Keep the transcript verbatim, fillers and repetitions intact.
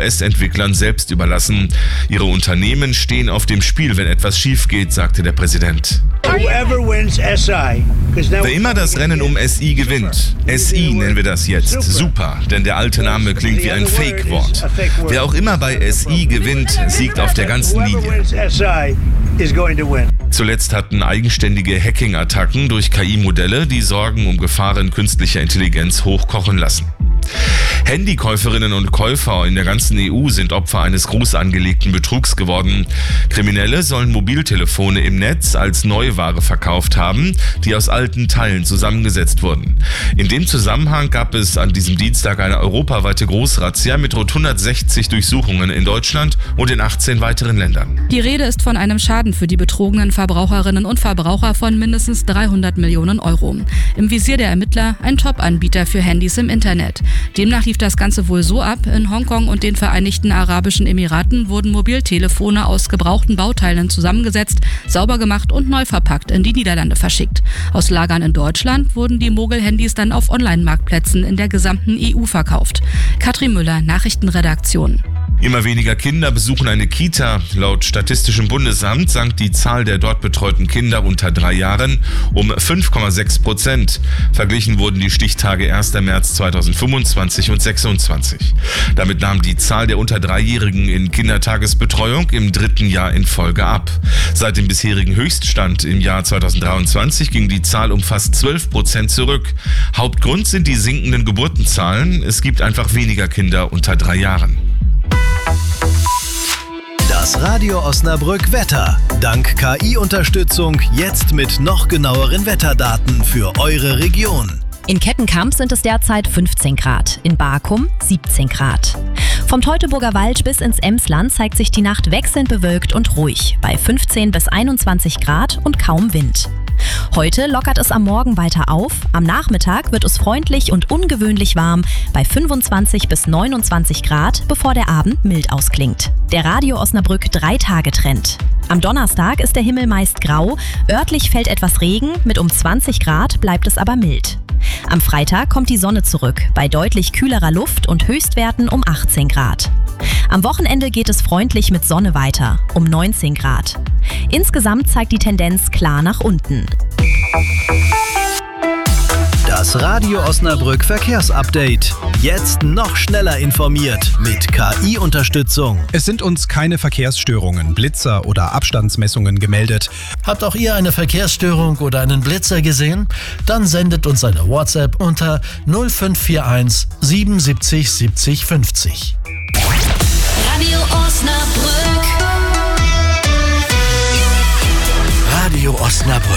S-Entwicklern selbst überlassen. Ihre Unternehmen stehen auf dem Spiel, wenn etwas schief geht, sagte der Präsident. Wer immer das Rennen um S I gewinnt, S I nennen wir das jetzt, super, denn der alte Name klingt wie ein Fake-Wort. Wer auch immer bei S I gewinnt, siegt auf der ganzen Linie. Zuletzt hatten eigenständige Hacking-Attacken durch K I-Modelle die Sorgen um Gefahren künstlicher Intelligenz hochkochen lassen. Handykäuferinnen und Käufer in der ganzen E U sind Opfer eines groß angelegten Betrugs geworden. Kriminelle sollen Mobiltelefone im Netz als Neuware verkauft haben, die aus alten Teilen zusammengesetzt wurden. In dem Zusammenhang gab es an diesem Dienstag eine europaweite Großrazzia mit rund hundertsechzig Durchsuchungen in Deutschland und in achtzehn weiteren Ländern. Die Rede ist von einem Schaden für die betrogenen Verbraucherinnen und Verbraucher von mindestens dreihundert Millionen Euro. Im Visier der Ermittler ein Top-Anbieter für Handys im Internet. Demnach lief das Ganze wohl so ab: In Hongkong und den Vereinigten Arabischen Emiraten wurden Mobiltelefone aus gebrauchten Bauteilen zusammengesetzt, sauber gemacht und neu verpackt in die Niederlande verschickt. Aus Lagern in Deutschland wurden die Mogel-Handys dann auf Online-Marktplätzen in der gesamten E U verkauft. Katrin Müller, Nachrichtenredaktion. Immer weniger Kinder besuchen eine Kita. Laut Statistischem Bundesamt sank die Zahl der dort betreuten Kinder unter drei Jahren um fünf Komma sechs Prozent. Verglichen wurden die Stichtage erster März zweitausendfünfundzwanzig und sechsundzwanzig. Damit nahm die Zahl der unter Dreijährigen in Kindertagesbetreuung im dritten Jahr in Folge ab. Seit dem bisherigen Höchststand im Jahr zweitausenddreiundzwanzig ging die Zahl um fast zwölf Prozent zurück. Hauptgrund sind die sinkenden Geburtenzahlen. Es gibt einfach weniger Kinder unter drei Jahren. Das Radio Osnabrück Wetter. Dank K I-Unterstützung jetzt mit noch genaueren Wetterdaten für eure Region. In Kettenkamp sind es derzeit fünfzehn Grad, in Barkum siebzehn Grad. Vom Teutoburger Wald bis ins Emsland zeigt sich die Nacht wechselnd bewölkt und ruhig, bei fünfzehn bis einundzwanzig Grad und kaum Wind. Heute lockert es am Morgen weiter auf, am Nachmittag wird es freundlich und ungewöhnlich warm bei fünfundzwanzig bis neunundzwanzig Grad, bevor der Abend mild ausklingt. Der Radio Osnabrück drei-Tage-Trend. Am Donnerstag ist der Himmel meist grau, örtlich fällt etwas Regen, mit um zwanzig Grad bleibt es aber mild. Am Freitag kommt die Sonne zurück, bei deutlich kühlerer Luft und Höchstwerten um achtzehn Grad. Am Wochenende geht es freundlich mit Sonne weiter, um neunzehn Grad. Insgesamt zeigt die Tendenz klar nach unten. Das Radio Osnabrück Verkehrsupdate. Jetzt noch schneller informiert mit K I-Unterstützung. Es sind uns keine Verkehrsstörungen, Blitzer oder Abstandsmessungen gemeldet. Habt auch ihr eine Verkehrsstörung oder einen Blitzer gesehen? Dann sendet uns eine WhatsApp unter null fünf vier eins siebenundsiebzig siebzig fünfzig. Radio Osnabrück. Radio Osnabrück.